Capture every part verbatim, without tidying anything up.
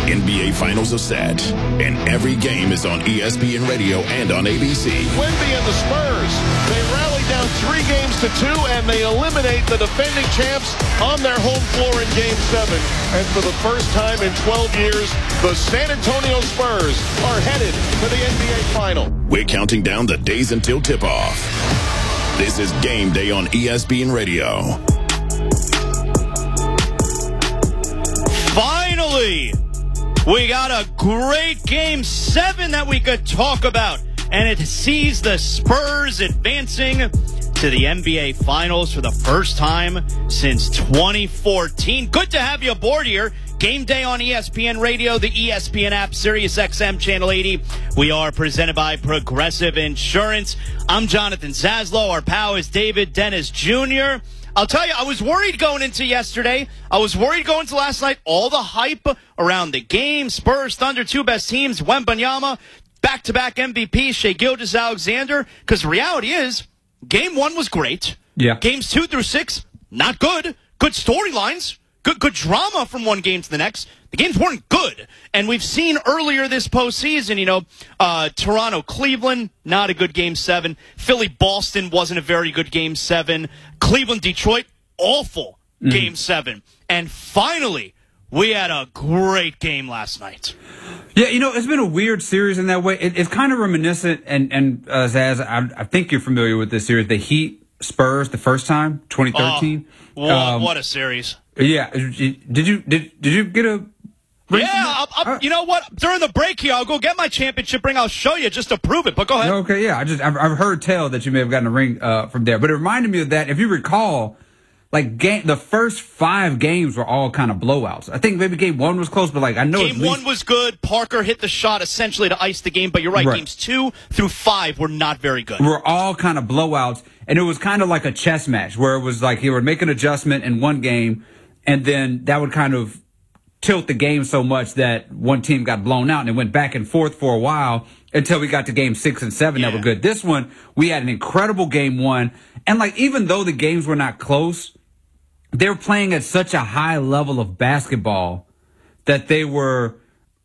N B A Finals are set, and every game is on E S P N Radio and on A B C. Wemby and the Spurs, they rally down three games to two, and they eliminate the defending champs on their home floor in Game seven. And for the first time in twelve years, the San Antonio Spurs are headed to the N B A Final. We're counting down the days until tip-off. This is Game Day on E S P N Radio. Finally, we got a great Game seven that we could talk about, and it sees the Spurs advancing to the N B A Finals for the first time since twenty fourteen. Good to have you aboard here. Game Day on E S P N Radio, the E S P N app, Sirius X M Channel eighty. We are presented by Progressive Insurance. I'm Jonathan Zaslow. Our pal is David Dennis Junior I'll tell you, I was worried going into yesterday. I was worried going into last night. All the hype around the game, Spurs, Thunder, two best teams, Wembanyama, back-to-back M V P, Shai Gilgeous-Alexander. Because the reality is, game one was great. Yeah. Games two through six, not good. Good storylines. Good, good drama from one game to the next. The games weren't good. And we've seen earlier this postseason, you know, uh, Toronto-Cleveland, not a good game seven. Philly-Boston wasn't a very good game seven. Cleveland-Detroit, awful mm. game seven. And finally, we had a great game last night. Yeah, you know, it's been a weird series in that way. It, it's kind of reminiscent, and, and uh, Zaz, I, I think you're familiar with this series, the Heat Spurs the first time, twenty thirteen. Oh, what, um, what a series. Yeah. Did you did did you get a Yeah, I'll, I'll, you know what? During the break here, I'll go get my championship ring. I'll show you just to prove it. But go ahead. Okay, yeah. I just I've, I've heard tell that you may have gotten a ring uh, from there, but it reminded me of that. If you recall, like game, the first five games were all kind of blowouts. I think maybe game one was close, but like I know game at least, one was good. Parker hit the shot essentially to ice the game, but you're right. right. Games two through five were not very good. Were all kind of blowouts, and it was kind of like a chess match where it was like he would make an adjustment in one game, and then that would kind of tilt the game so much that one team got blown out, and it went back and forth for a while until we got to game six and seven yeah. that were good. This one, we had an incredible game one, and like even though the games were not close, they were playing at such a high level of basketball that they were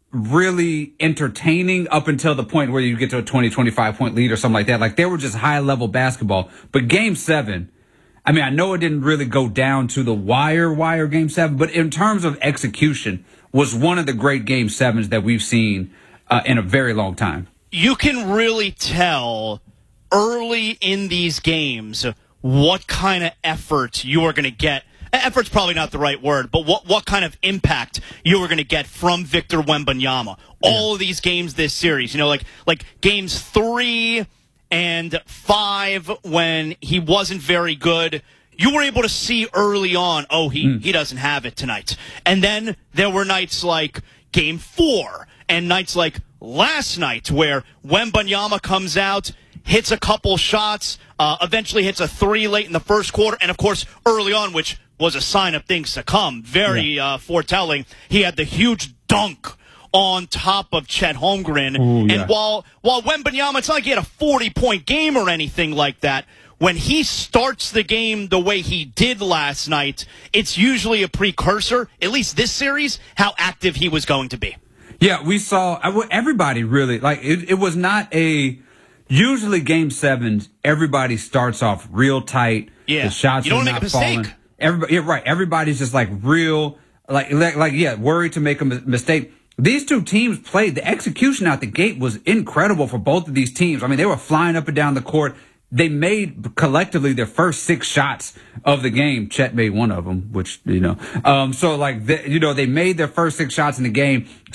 really entertaining up until the point where you get to a twenty, twenty-five point lead or something like that. Like they were just high level basketball. But game seven, I mean, I know it didn't really go down to the wire, wire game seven, but in terms of execution, was one of the great game sevens that we've seen uh, in a very long time. You can really tell early in these games what kind of effort you are going to get. Effort's probably not the right word, but what, what kind of impact you were going to get from Victor Wembanyama. All yeah. of these games this series, you know, like like games three and five when he wasn't very good, you were able to see early on, oh, he, mm. he doesn't have it tonight. And then there were nights like game four and nights like last night where Wembanyama comes out, hits a couple shots, uh, eventually hits a three late in the first quarter, and, of course, early on, which was a sign of things to come, very yeah. uh, foretelling, he had the huge dunk on top of Chet Holmgren. Ooh, yeah. And while while Wembanyama, it's not like he had a forty-point game or anything like that, when he starts the game the way he did last night, it's usually a precursor, at least this series, how active he was going to be. Yeah, we saw everybody really, like, it, it was not a, usually game sevens, everybody starts off real tight. Yeah. The shots you don't are make not a mistake. falling. Everybody, yeah, right. Everybody's just like real, like, like, like, yeah, worried to make a mistake. These two teams played. The execution out the gate was incredible for both of these teams. I mean, they were flying up and down the court. They made collectively their first six shots of the game. Chet made one of them, which, you know, um, so like, the, you know, they made their first six shots in the game.